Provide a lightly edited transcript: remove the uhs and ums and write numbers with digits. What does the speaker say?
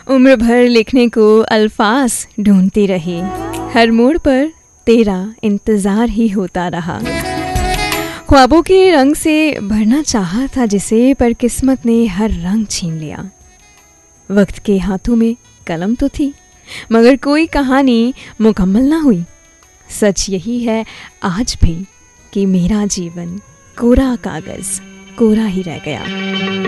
उम्र भर लिखने को अल्फाज ढूंढती रही, हर मोड़ पर तेरा इंतज़ार ही होता रहा। ख्वाबों के रंग से भरना चाहा था जिसे, पर किस्मत ने हर रंग छीन लिया। वक्त के हाथों में कलम तो थी, मगर कोई कहानी मुकम्मल ना हुई। सच यही है आज भी कि मेरा जीवन कोरा कागज़ कोरा ही रह गया।